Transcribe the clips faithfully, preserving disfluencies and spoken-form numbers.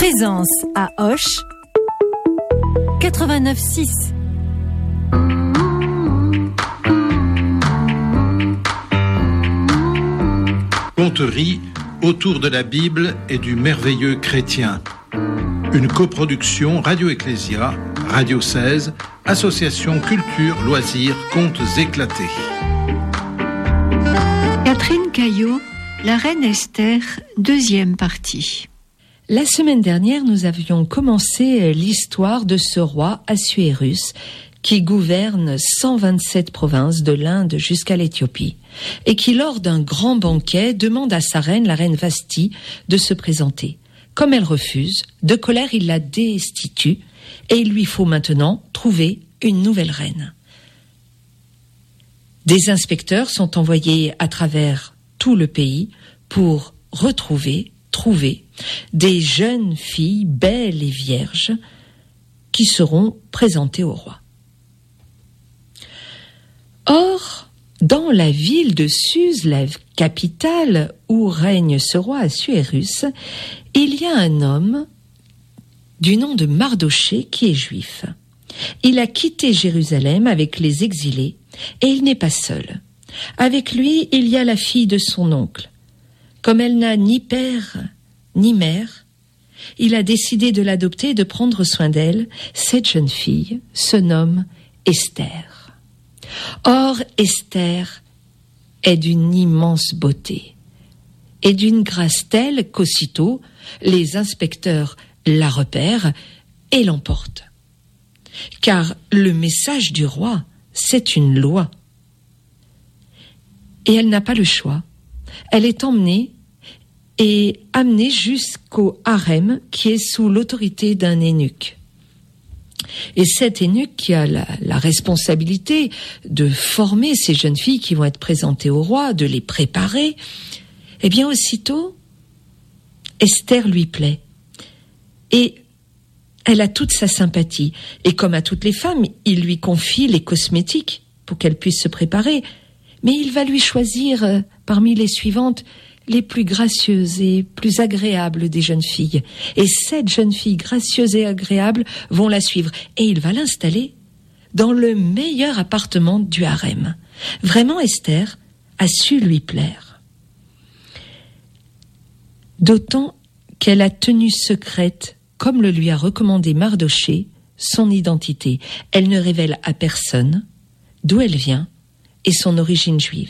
Présence à Auch quatre-vingt-neuf six. Conterie autour de la Bible et du merveilleux chrétien. Une coproduction Radio Ecclésia, Radio seize, Association Culture, Loisirs, Contes éclatés. Catherine Caillot, La Reine Esther, deuxième partie. La semaine dernière, nous avions commencé l'histoire de ce roi Assuérus qui gouverne cent vingt-sept provinces de l'Inde jusqu'à l'Éthiopie et qui, lors d'un grand banquet, demande à sa reine, la reine Vashti, de se présenter. Comme elle refuse, de colère, il la destitue et il lui faut maintenant trouver une nouvelle reine. Des inspecteurs sont envoyés à travers tout le pays pour retrouver, trouver des jeunes filles belles et vierges qui seront présentées au roi. Or, dans la ville de Suse, la capitale où règne ce roi Assuérus, il y a un homme du nom de Mardochée qui est juif. Il a quitté Jérusalem avec les exilés et il n'est pas seul. Avec lui, il y a la fille de son oncle. Comme elle n'a ni père ni mère, il a décidé de l'adopter et de prendre soin d'elle. Cette jeune fille se nomme Esther. Or, Esther est d'une immense beauté et d'une grâce telle qu'aussitôt, les inspecteurs la repèrent et l'emportent. Car le message du roi, c'est une loi. Et elle n'a pas le choix. Elle est emmenée et amenée jusqu'au harem qui est sous l'autorité d'un eunuque. Et cet eunuque qui a la, la responsabilité de former ces jeunes filles qui vont être présentées au roi, de les préparer, eh bien aussitôt, Esther lui plaît. Et elle a toute sa sympathie. Et comme à toutes les femmes, il lui confie les cosmétiques pour qu'elle puisse se préparer. Mais il va lui choisir euh, parmi les suivantes les plus gracieuses et plus agréables des jeunes filles. Et sept jeunes filles gracieuses et agréables vont la suivre. Et il va l'installer dans le meilleur appartement du harem. Vraiment, Esther a su lui plaire. D'autant qu'elle a tenu secrète, comme le lui a recommandé Mardochée, son identité. Elle ne révèle à personne d'où elle vient et son origine juive.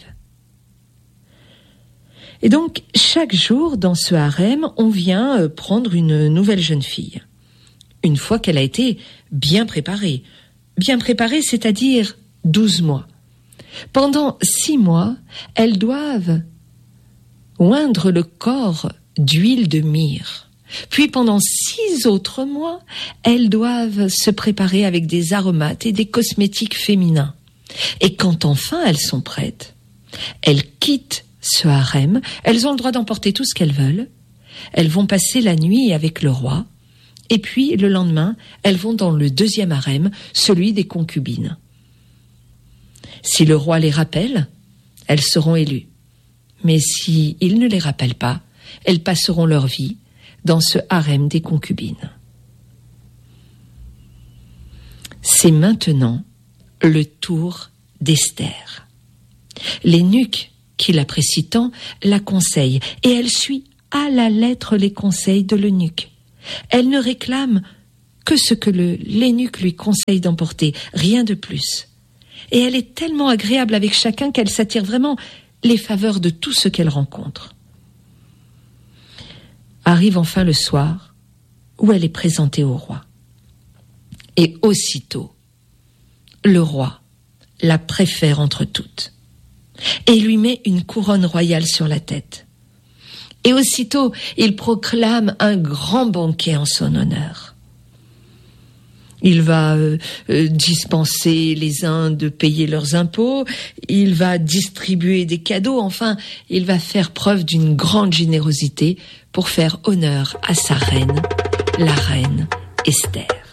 Et donc, chaque jour, dans ce harem, on vient prendre une nouvelle jeune fille. Une fois qu'elle a été bien préparée. Bien préparée, c'est-à-dire douze mois. Pendant six mois, elles doivent oindre le corps d'huile de myrrhe. Puis pendant six autres mois, elles doivent se préparer avec des aromates et des cosmétiques féminins. Et quand enfin elles sont prêtes, elles quittent ce harem, elles ont le droit d'emporter tout ce qu'elles veulent, elles vont passer la nuit avec le roi, et puis le lendemain, elles vont dans le deuxième harem, celui des concubines. Si le roi les rappelle, elles seront élues. Mais si il ne les rappelle pas, elles passeront leur vie dans ce harem des concubines. C'est maintenant le tour d'Esther. L'eunuque qui l'apprécie tant la conseille et elle suit à la lettre les conseils de l'eunuque. Elle ne réclame que ce que le, l'eunuque lui conseille d'emporter, rien de plus. Et elle est tellement agréable avec chacun qu'elle s'attire vraiment les faveurs de tout ce qu'elle rencontre. Arrive enfin le soir où elle est présentée au roi. Et aussitôt, le roi la préfère entre toutes et lui met une couronne royale sur la tête. Et aussitôt, il proclame un grand banquet en son honneur. Il va euh, euh, dispenser les uns de payer leurs impôts, il va distribuer des cadeaux, enfin, il va faire preuve d'une grande générosité pour faire honneur à sa reine, la reine Esther.